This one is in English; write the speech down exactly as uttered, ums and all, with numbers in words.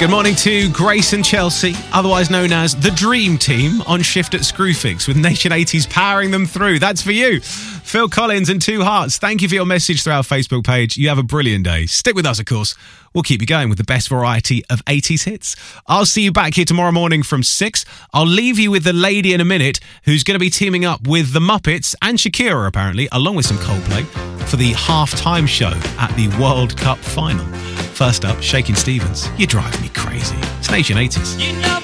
Good morning to Grace and Chelsea, otherwise known as the Dream Team, on shift at Screwfix with Nation eighties powering them through. That's for you. Phil Collins and Two Hearts, thank you for your message through our Facebook page. You have a brilliant day. Stick with us, of course. We'll keep you going with the best variety of eighties hits. I'll see you back here tomorrow morning from six. I'll leave you with the lady in a minute who's going to be teaming up with the Muppets and Shakira, apparently, along with some Coldplay, for the half-time show at the World Cup final. First up, Shakin' Stevens. You drive me crazy. It's Nation eighties. You know